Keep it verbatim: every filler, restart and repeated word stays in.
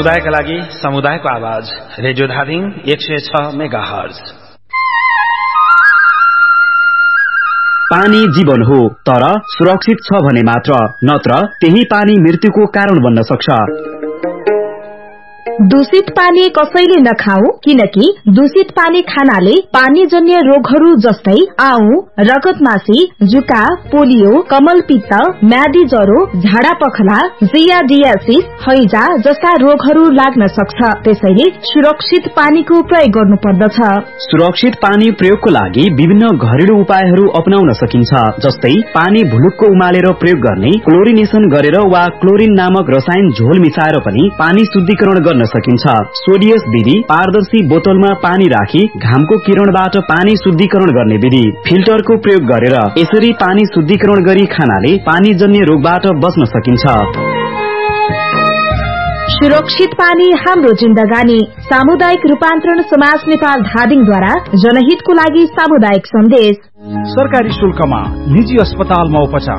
समुदायका लागि समुदायको आवाज रेडियो धादिङ एक सय छ मेगाहर्ज। पानी जीवन हो, तर सुरक्षित छ भने मात्र, नत्र त्यही पानी मृत्युको कारण बन्न सक्छ। दूषित पानी कसैले नखाऊ, किनकि दूषित पानी खानाले पानीजन्य रोगहरू जस्तै आउँ, रगतमासी, जुका, पोलियो, कमलपित्त, म्यादी ज्वरो, झाडा पखला, जियाडियासिस, हैजा जस्ता रोगहरू लाग्न सक्छ। त्यसैले सुरक्षित पानीको प्रयोग गर्नु पर्दछ। सुरक्षित पानी प्रयोगको लागि विभिन्न घरेलु उपायहरू अपनाउन सकिन्छ, जस्तै पानी भुलुक्क उमालेर प्रयोग गर्ने, क्लोरिनेसन गरेर वा क्लोरिन नामक रसायन झोल मिसाएर पनि पानी शुद्धिकरण गर्न सकिन्छ। सोडियस विधि, पारदर्शी बोतलमा पानी राखी घामको किरणबाट पानी शुद्धिकरण गर्ने विधि, फिल्टरको प्रयोग गरेर यसरी पानी शुद्धिकरण गरी खानाले पानीजन्य रोगबाट बच्न सकिन्छ। सुरक्षित पानी हाम्रो जिन्दगानी। सामुदायिक रूपान्तरण समाज नेपाल धादिङद्वारा जनहितको लागि सामुदायिक सन्देश। सरकारी शुल्कमा निजी अस्पतालमा उपचार,